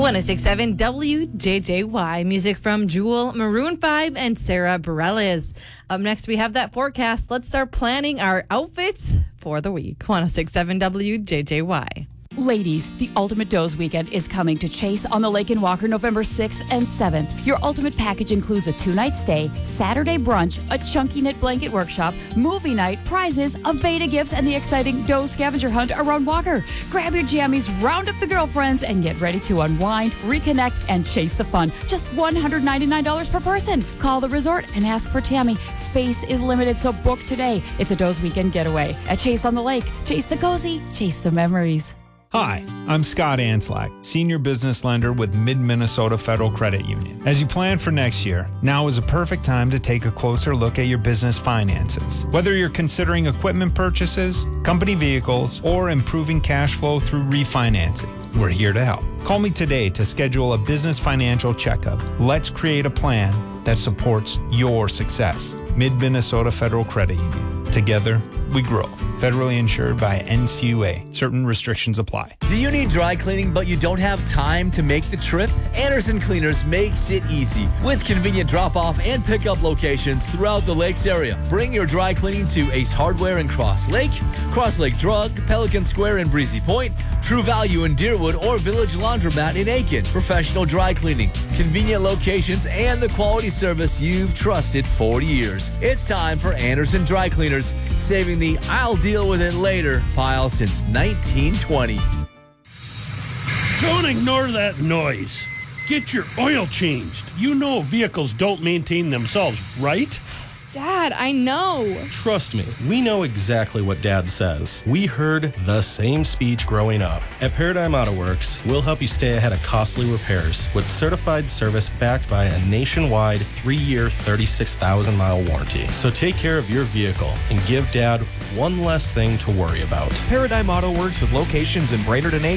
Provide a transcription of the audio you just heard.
106.7 WJJY. Music from Jewel, Maroon 5, and Sarah Bareilles. Up next, we have that forecast. Let's start planning our outfits for the week. 106.7 WJJY. Ladies, the Ultimate Doze Weekend is coming to Chase on the Lake in Walker November 6th and 7th. Your ultimate package includes a 2-night stay, Saturday brunch, a chunky knit blanket workshop, movie night, prizes, a beta gifts, and the exciting Doze scavenger hunt around Walker. Grab your jammies, round up the girlfriends, and get ready to unwind, reconnect, and chase the fun. Just $199 per person. Call the resort and ask for Tammy. Space is limited, so book today. It's a Doze Weekend getaway at Chase on the Lake. Chase the cozy, chase the memories. Hi, I'm Scott Anslak, Senior Business Lender with Mid-Minnesota Federal Credit Union. As you plan for next year, now is a perfect time to take a closer look at your business finances. Whether you're considering equipment purchases, company vehicles, or improving cash flow through refinancing, we're here to help. Call me today to schedule a business financial checkup. Let's create a plan that supports your success. Mid-Minnesota Federal Credit Union. Together, we grow. Federally insured by NCUA. Certain restrictions apply. Do you need dry cleaning but you don't have time to make the trip? Anderson Cleaners makes it easy with convenient drop-off and pickup locations throughout the Lakes area. Bring your dry cleaning to Ace Hardware in Cross Lake Drug, Pelican Square in Breezy Point, True Value in Deerwood, or Village Laundromat in Aiken. Professional dry cleaning, convenient locations, and the quality service you've trusted for years. It's time for Anderson Dry Cleaners, saving the "I'll deal with it later" pile since 1920. Don't ignore that noise. Get your oil changed. You know vehicles don't maintain themselves, right? Dad, I know. Trust me, we know exactly what Dad says. We heard the same speech growing up. At Paradigm Auto Works, we'll help you stay ahead of costly repairs with certified service backed by a nationwide 3-year, 36,000-mile warranty. So take care of your vehicle and give Dad one less thing to worry about. Paradigm Auto Works with locations in Brainerd and